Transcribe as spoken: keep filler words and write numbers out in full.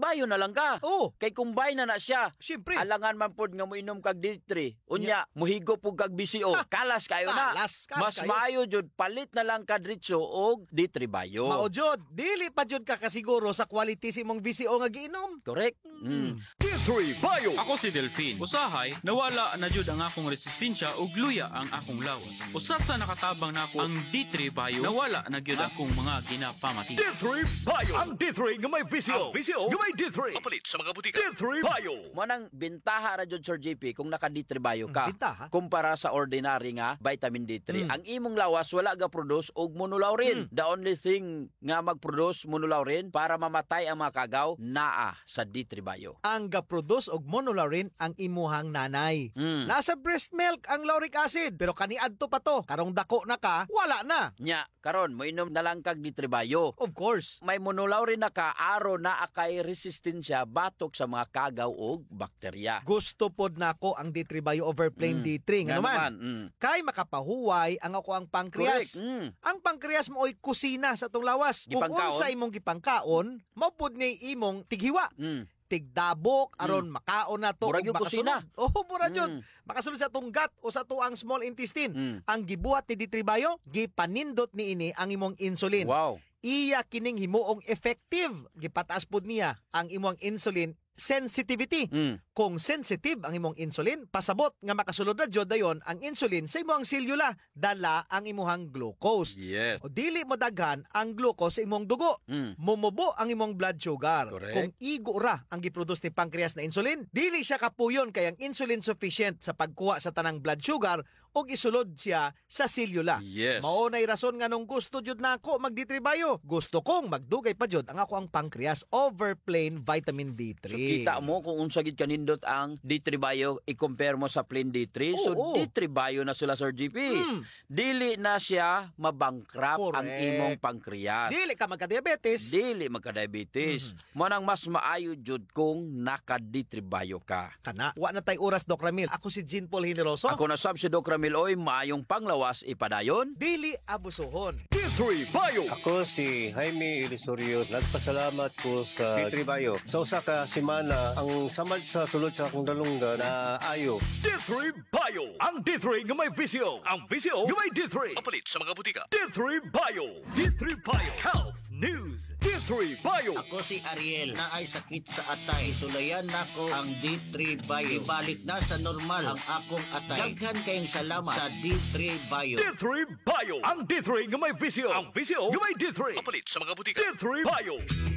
Bayo na lang ka. Oh, Kay kumbay na na siya. siyempre. Alangan man pod nga mo inom kag D three. Unya, muhigo po kag B C O. Ha, Kalas kayo na. kalas, kalas Mas kayo. maayo jud palit na lang ka diretso og D three Bayo. Mao jud, dili pa jud ka kasiguro sa quality sa imong V C O nga giinom. Correct? Mm. D three Bio. Ako si Delphine. Usahay, nawala na jud ang akong resistensya ug luya ang akong lawas. Usat sa nakatabang nako ang D three Bio, nawala na gyud akong mga ginapamati. D three Bio. Ang D three nga may V C O. V C O nga may D three. Papalit sa mga butika. D three Bio. Mo nang bintaha ra jud Sir J P kung naka D three Bayo ka. Mm, bintaha? Kumpara sa ordinary nga vitamin D three. Mm. Ang imong lawas wala ga produce og monolaurin. The only thing nga mag-produce monolaurin para mamatay ang mga kagaw naa sa D three Bayo. Ang ga-produce og monolaurin ang imuhang nanay. Mm. Nasa breast milk ang lauric acid, pero kaniadto pa to. Karong dako na ka, wala na. Nya, karon mo inom na lang kag D three Bayo. Of course. May monolaurin na ka aro na akay resistensya batok sa mga kagaw og bakterya. Gusto pod nako ang D three Bio over plain Mm. D three. Nga Nga naman, naman, mm. kay makapahuway ang ako ang pancreas. Correct. Mm. Ang pancreas mo ay kusina sa tong lawas. Kung Gipangkaon? unsa imong gipangkaon, mao pod ni imong tighiwa. Mm. Tigdabok aron makaon na to Murag ug yung kusina. makasunod. Oh, mura jud. Mm. Makasunod sa tong gut o sa tuang small intestine. Mm. Ang gibuhat ni D three Bio, gipanindot niini ang imong insulin. Wow. Iya kining himuong effective. Gipataas pod niya ang imong insulin sensitivity. Mm. Kung sensitive ang imong insulin, pasabot nga makasulod na jud dayon ang insulin sa imong selula, dala ang imuhang glucose. Yes. O dili mo daghan ang glucose sa imong dugo. Mm. Mumubo ang imong blood sugar. Correct. Kung igo ra ang giproduce ni pancreas na insulin, dili siya kapuyon kay ang insulin sufficient sa pagkuha sa tanang blood sugar ug isulod siya sa selula. Yes. Mao nay rason nga nung gusto jud nako mag D three Bio. Gusto kong magdugay pa jud ang ako ang pancreas over plain vitamin D So three. kita mo kung unsa gid kanindot ang D three Bio i-compare mo sa plain D three. So Oo. D three Bio na sila Sir G P. Mm. Dili na siya mabangkrap ang Correct. imong pancreas. Dili ka magka-diabetes. Dili magka-diabetes. Mm-hmm. Mo nang mas maayo jud kung naka D three Bio ka. Kana. Wa na tay oras, Doc Ramil. Ako si Jean Paul Generoso. Ako na sab si Doc Ramil Oy, maayong panglawas ipadayon. Dili abusuhon. D three Bio. Ako si Jaime Ilisorio. Nagpasalamat ko sa D three Bio. Sa usa ka semana, ang samad sa sulod sa akong dalunggan na ayo. D three Bio. Ang D three nga may V C O. Ang V C O nga may D three. Papalit sa mga butika. D three Bio. D three Bio. Health News. D three Bio. Ako si Ariel na ay sakit sa atay. Sulayan nako ang D three Bio. Ibalik na sa normal ang akong atay. Daghan kayong salamat sa D three Bio. D three Bio. Ang D three nga may V C O. Ang V C O nga may D three. Papalit sa mga butika. D three Bio.